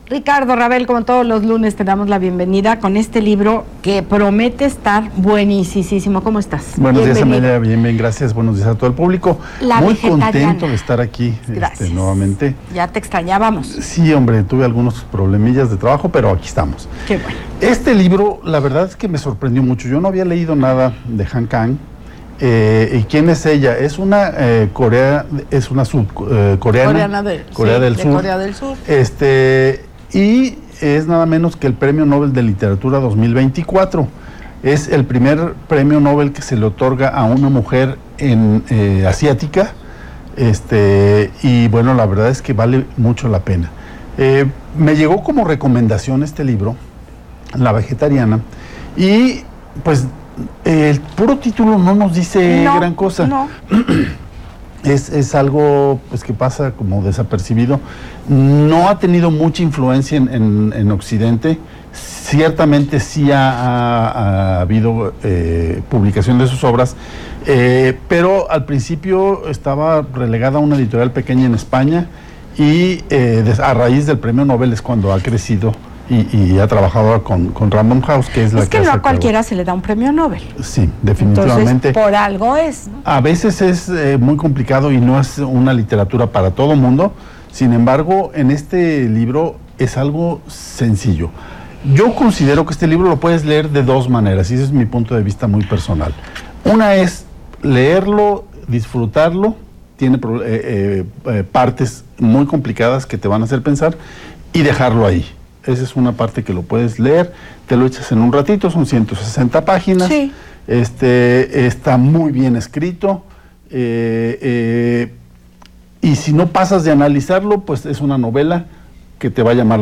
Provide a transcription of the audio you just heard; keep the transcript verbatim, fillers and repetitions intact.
Ricardo Ravel, como todos los lunes, te damos la bienvenida con este libro que promete estar buenísimo. ¿Cómo estás? Buenos días, Amelia. Bien, bien, gracias. Buenos días a todo el público. La Muy vegetariana. contento de estar aquí este, nuevamente. Ya te extrañábamos. Sí, hombre, tuve algunos problemillas de trabajo, pero aquí estamos. Qué bueno. Este libro, la verdad es que me sorprendió mucho. Yo no había leído nada de Han Kang. Eh, ¿Y quién es ella? Es una eh, Corea, es una subcoreana, eh, coreana, de, Corea, sí, del de Sur. Corea del Sur. Este, y es nada menos que el Premio Nobel de Literatura dos mil veinticuatro. Es el primer premio Nobel que se le otorga a una mujer en, eh, asiática. Este, y bueno, la verdad es que vale mucho la pena. Eh, me llegó como recomendación este libro, La Vegetariana, y pues el puro título no nos dice no, gran cosa. No. Es, es algo pues que pasa como desapercibido. No ha tenido mucha influencia en, en, en Occidente. Ciertamente sí ha, ha, ha habido eh, publicación de sus obras, eh, pero al principio estaba relegada a una editorial pequeña en España y eh, a raíz del premio Nobel es cuando ha crecido y, y ha trabajado con, con Random House, que es la es que que no hace a cualquiera se le da un premio Nobel. Sí, definitivamente. Entonces, por algo es, ¿no? A veces es eh, muy complicado y no es una literatura para todo mundo. Sin embargo, en este libro es algo sencillo. Yo considero que este libro lo puedes leer de dos maneras, y ese es mi punto de vista muy personal. Una es leerlo, disfrutarlo, tiene eh, eh, eh, partes muy complicadas que te van a hacer pensar, y dejarlo ahí. Esa es una parte que lo puedes leer, te lo echas en un ratito, son ciento sesenta páginas, sí. este, está muy bien escrito, eh, eh, y si no pasas de analizarlo, pues es una novela que te va a llamar